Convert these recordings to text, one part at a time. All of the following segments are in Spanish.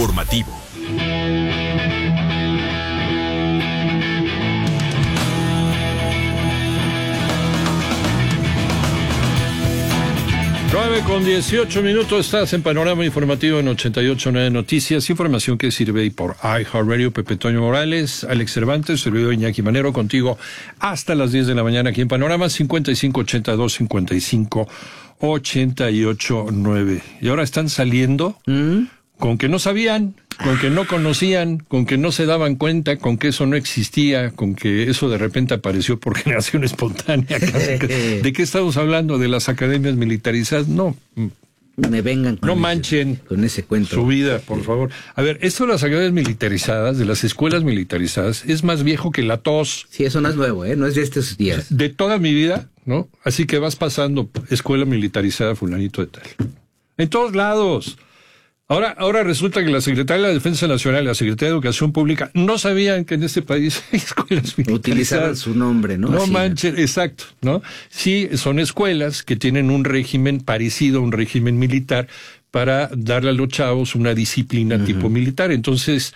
informativo. Con 18 minutos estás en Panorama Informativo en 88.9 Noticias, información que sirve por iHeartRadio. Pepe Toño Morales, Alex Cervantes, servidor Iñaki Manero, contigo hasta las 10 de la mañana aquí en Panorama. 5582-5588-9. Y ahora están saliendo con que no sabían, con que no conocían, con que no se daban cuenta, con que eso no existía, con que eso de repente apareció por generación espontánea. ¿De qué estamos hablando? ¿De las academias militarizadas? No. Me vengan con no manchen con ese cuento. Su vida, por favor. A ver, esto de las academias militarizadas, de las escuelas militarizadas, es más viejo que la tos. Sí, eso no es nuevo, no es de estos días. De toda mi vida, ¿no? Así que vas pasando escuela militarizada fulanito de tal. En todos lados. Ahora resulta que la Secretaría de la Defensa Nacional y la Secretaría de Educación Pública no sabían que en este país hay escuelas militarizadas. Utilizaban su nombre, ¿no? No así, manchen, exacto, ¿no? Sí, son escuelas que tienen un régimen parecido a un régimen militar para darle a los chavos una disciplina tipo militar. Entonces,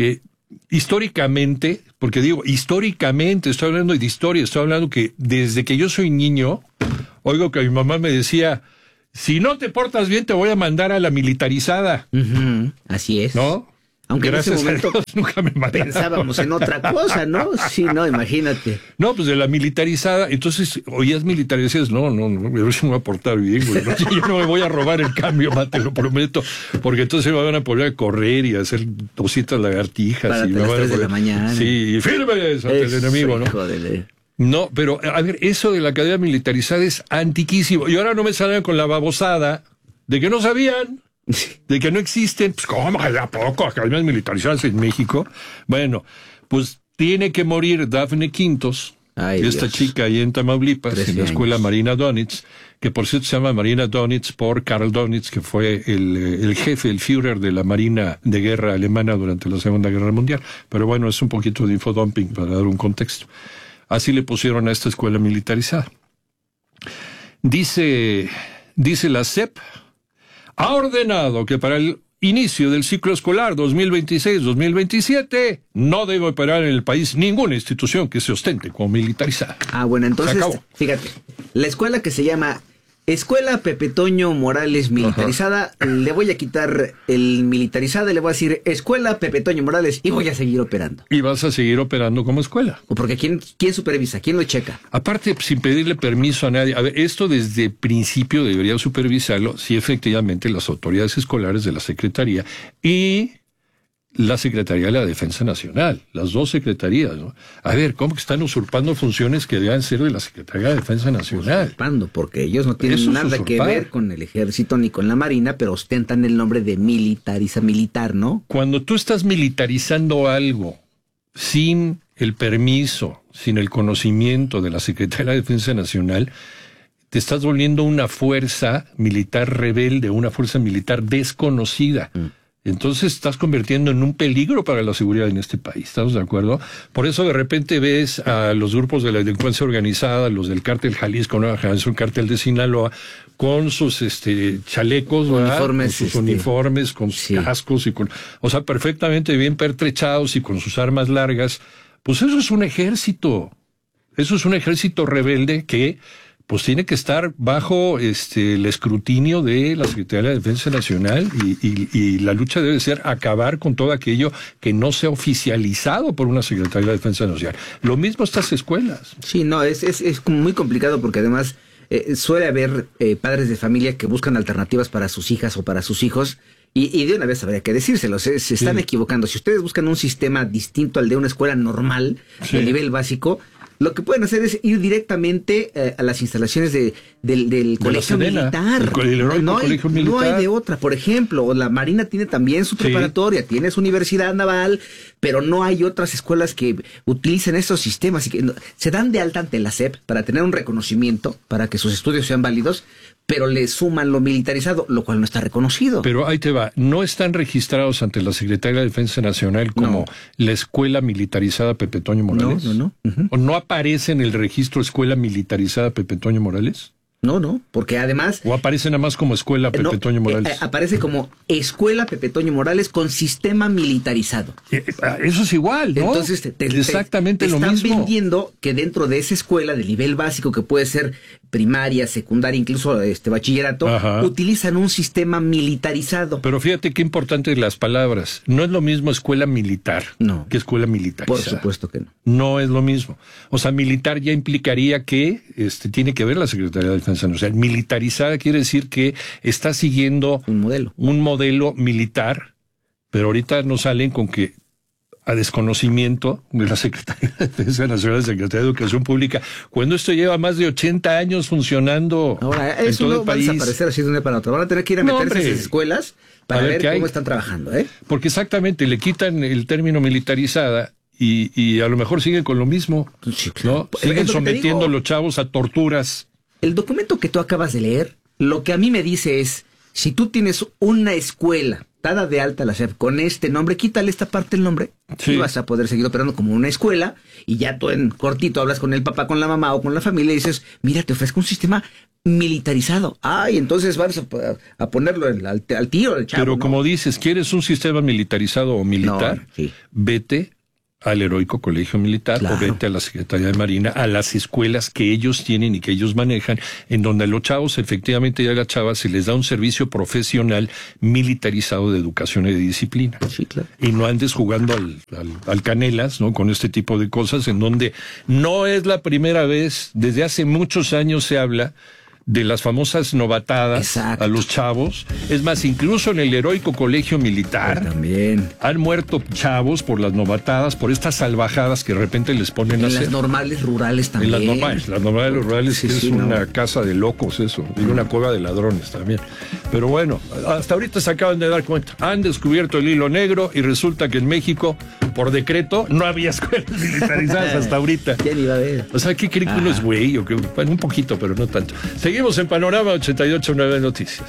históricamente, porque digo, históricamente, estoy hablando de historia, estoy hablando que desde que yo soy niño, oigo que mi mamá me decía, si no te portas bien, te voy a mandar a la militarizada. Así es. ¿No? Aunque gracias en ese momento a Dios, nunca me mandaron. pensábamos en otra cosa, ¿no? Sí, no, imagínate. No, pues de la militarizada. Entonces, oías militar y decías, no, a ver si me voy a portar bien, güey. No, yo no me voy a robar el cambio, te lo prometo. Porque entonces me van a poner a correr y a hacer 200 lagartijas. Para y las 3 de la mañana. Sí, firmes ante el enemigo, ¿no? Jodele. No, pero, a ver, eso de la academia militarizada es antiquísimo. Y ahora no me salen con la babosada de que no sabían, de que no existen. Pues, ¿cómo? ¿A poco academias militarizadas en México? Bueno, pues tiene que morir Dafne Quintos, esta chica ahí en Tamaulipas, en la escuela Marina Donitz, que por cierto se llama Marina Donitz por Karl Donitz, que fue el jefe, el Führer de la Marina de Guerra alemana durante la Segunda Guerra Mundial. Pero bueno, es un poquito de infodumping para dar un contexto. Así le pusieron a esta escuela militarizada. Dice la SEP, ha ordenado que para el inicio del ciclo escolar 2026-2027 no debe operar en el país ninguna institución que se ostente como militarizada. Bueno, entonces, fíjate, la escuela que se llama Escuela Pepe Toño Morales Militarizada, le voy a quitar el militarizada y le voy a decir Escuela Pepe Toño Morales y voy a seguir operando. Y vas a seguir operando como escuela. Porque ¿quién supervisa? ¿Quién lo checa? Aparte, sin pedirle permiso a nadie. A ver, esto desde principio debería supervisarlo, si efectivamente las autoridades escolares de la Secretaría y la Secretaría de la Defensa Nacional, las dos secretarías, ¿no? A ver, ¿cómo que están usurpando funciones que deben ser de la Secretaría de Defensa Nacional? Usurpando, porque ellos no tienen nada que ver con el ejército ni con la marina, pero ostentan el nombre de militar, ¿no? Cuando tú estás militarizando algo sin el permiso, sin el conocimiento de la Secretaría de la Defensa Nacional, te estás volviendo una fuerza militar rebelde, una fuerza militar desconocida. Entonces estás convirtiendo en un peligro para la seguridad en este país, ¿estamos de acuerdo? Por eso de repente ves a los grupos de la delincuencia organizada, los del cártel Jalisco, Nueva Generación, cártel de Sinaloa, con sus chalecos, uniformes, con sus uniformes, con sus cascos, o sea, perfectamente bien pertrechados y con sus armas largas. Pues eso es un ejército rebelde que pues tiene que estar bajo el escrutinio de la Secretaría de la Defensa Nacional y la lucha debe ser acabar con todo aquello que no sea oficializado por una Secretaría de la Defensa Nacional. Lo mismo estas escuelas. Sí, no, es como muy complicado porque además suele haber padres de familia que buscan alternativas para sus hijas o para sus hijos y de una vez habría que decírselo, se están equivocando. Si ustedes buscan un sistema distinto al de una escuela normal, de nivel básico, lo que pueden hacer es ir directamente a las instalaciones del colegio militar. No hay de otra. Por ejemplo, la Marina tiene también su preparatoria, tiene su universidad naval, pero no hay otras escuelas que utilicen estos sistemas y que se dan de alta ante la SEP para tener un reconocimiento, para que sus estudios sean válidos, pero le suman lo militarizado, lo cual no está reconocido. Pero ahí te va, no están registrados ante la Secretaría de Defensa Nacional como la Escuela Militarizada Pepe Toño Morales. No. ¿O no aparece en el registro Escuela Militarizada Pepe Toño Morales? No, porque además... ¿O aparece nada más como Escuela Pepe Toño Morales? Aparece como Escuela Pepe Toño Morales con sistema militarizado. Eso es igual, ¿no? Entonces exactamente te lo están mismo. vendiendo que dentro de esa escuela de nivel básico, que puede ser primaria, secundaria, incluso bachillerato, Ajá. utilizan un sistema militarizado. Pero fíjate qué importante las palabras. No es lo mismo escuela militar que escuela militarizada. Por supuesto que no. No es lo mismo. O sea, militar ya implicaría que tiene que ver la Secretaría de Defensa Nacional. Militarizada quiere decir que está siguiendo un modelo militar, pero ahorita no salen con que a desconocimiento de la Secretaría de Defensa Nacional, Secretaría de Educación Pública, cuando esto lleva más de 80 años funcionando. Ahora, en eso todo no el va a país. desaparecer así de un día para otro. Van a tener que ir a meterse en esas escuelas para ver cómo están trabajando, Porque exactamente, le quitan el término militarizada y a lo mejor siguen con lo mismo, sí, claro. ¿no? Siguen sometiendo a los chavos a torturas. El documento que tú acabas de leer, lo que a mí me dice es, si tú tienes una escuela dada de alta la SEP con este nombre, quítale esta parte del nombre, y vas a poder seguir operando como una escuela, y ya tú en cortito hablas con el papá, con la mamá o con la familia y dices, mira, te ofrezco un sistema militarizado. Y entonces vas a ponerlo al tío, al chavo. Pero como dices, ¿quieres un sistema militarizado o militar? Vete al Heroico Colegio Militar o vete a la Secretaría de Marina, a las escuelas que ellos tienen y que ellos manejan, en donde a los chavos efectivamente y a las chavas se les da un servicio profesional militarizado de educación y de disciplina. Sí, claro. Y no andes jugando al canelas, ¿no? Con este tipo de cosas, en donde no es la primera vez, desde hace muchos años se habla de las famosas novatadas a los chavos. Es más, incluso en el Heroico Colegio Militar también han muerto chavos por las novatadas, por estas salvajadas que de repente les ponen a hacer. En las normales rurales también. En las normales rurales es una casa de locos eso, y una cueva de ladrones también. Pero bueno, hasta ahorita se acaban de dar cuenta. Han descubierto el hilo negro y resulta que en México, por decreto, no había escuelas militarizadas hasta ahorita. Ya ni va a haber. O sea, ¿qué cree que uno es güey? Bueno, un poquito, pero no tanto. Seguimos en Panorama 88.9 Noticias.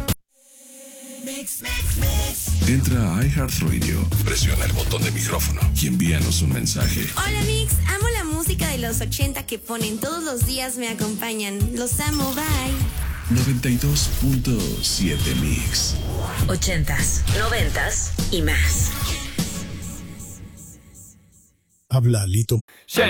Entra a iHeartRadio, presiona el botón de micrófono y envíanos un mensaje. Hola Mix, amo la música de los 80 que ponen todos los días, me acompañan. Los amo, bye. 92.7 Mix. 80s, 90s y más. Habla Lito. Sí.